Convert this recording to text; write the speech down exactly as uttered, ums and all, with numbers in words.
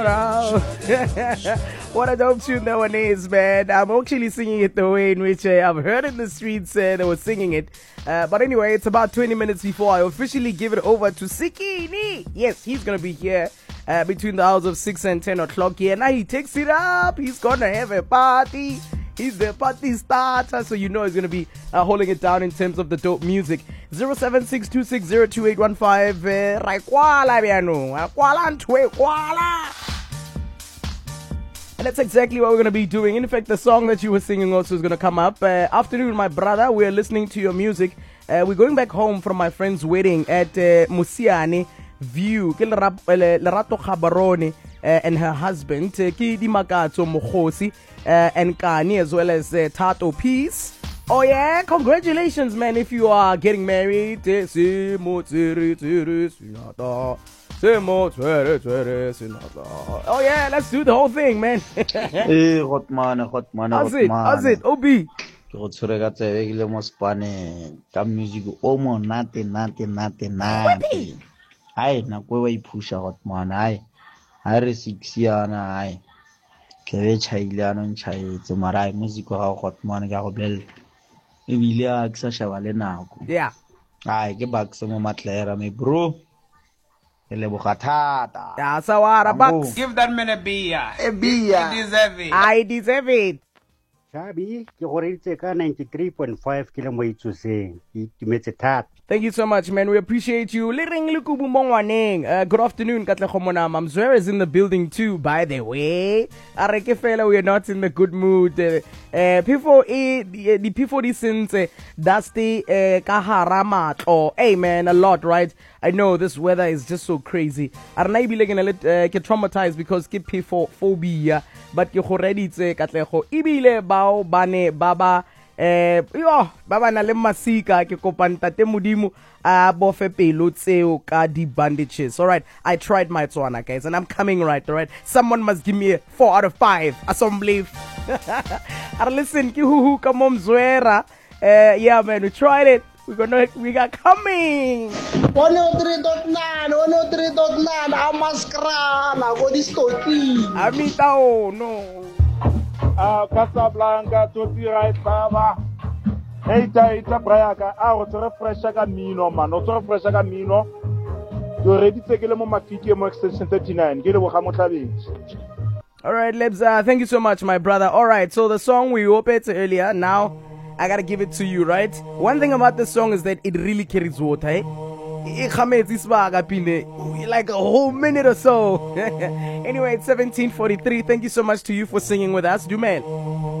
What a dope tune that one is, man. I'm actually singing it the way in which uh, I've heard in the streets uh, they were singing it. Uh, but anyway, it's about twenty minutes before I officially give it over to Sikini. Yes, he's going to be here uh, between the hours of six and ten o'clock here. Now he takes it up. He's going to have a party. He's the party starter, so you know he's going to be uh, holding it down in terms of the dope music. zero seven six two six zero two eight one five. And that's exactly what we're going to be doing. In fact, the song that you were singing also is going to come up. Uh, afternoon, my brother, we're listening to your music. Uh, we're going back home from my friend's wedding at uh, Musiane View. Ke Lerap- uh, Lerato Khabarone uh, and her husband, uh, Ki Di Makatso Mokhosi, uh, and Kani, as well as uh, Tato Peace. Oh yeah, congratulations, man, if you are getting married. Oh yeah, let's do the whole thing, man. Hey, hot man, hot man, how's it? How's it? O B. Go to the gate, regular Mospane. Come music, omo, nothing, nothing, nothing, nothing. Aye, na kwe push a hot man. Aye, I receive Siana. Aye, Keve Chailiano and Chai, to Marai, music, hot man, Gabel. Emilia, Xashavale now. Yeah. Aye, get back some matlera, me bro. Yeah, so what a box. Give that man a beer. A beer. He deserve it. I deserve it. Chabi, ke gore tseka ninety-three point five kilo mo itsoseng. Ke timetse thata. Thank you so much, man. We appreciate you. Liring Lukubu Mongwaneng. Uh, good afternoon, Katlechomona. Mamzwera is in the building too, by the way. Areke fella, we are not in the good mood. Uh, uh, P4 A, the, the P forty since uh, Dusty Kaharama. Oh, hey, man, a lot, right? I know this weather is just so crazy. Arnai be like uh, get traumatized because ke P four phobia. But you already say Katlecho. Ibile bao bane baba. Eh yo baba na le masika ke kopanta te modimo a bofe pelo tseo ka di bandages. All right, I tried my tswana, guys, and I'm coming right. All right, someone must give me a four out of five. I don't believe. Ar listen ki hu hu ka momzwera. Eh yeah, man, we tried it. We're gonna we got coming. one oh three point nine, one oh three point nine. Amaskrana go this story. Amita, oh no. Uh, Casablanca, Toti right, Baba. Hey, Taita Brayaka, I was refresh a mino, man, not refresh a mino. You already take a little more extension thirty-nine. Get a Wahamotavi. All right, Lebs, uh, thank you so much, my brother. All right, so the song we opened earlier, now I gotta give it to you, right? One thing about the song is that it really carries water, eh? Like a whole minute or so. Anyway, it's seventeen forty-three. Thank you so much to you for singing with us. Dumel.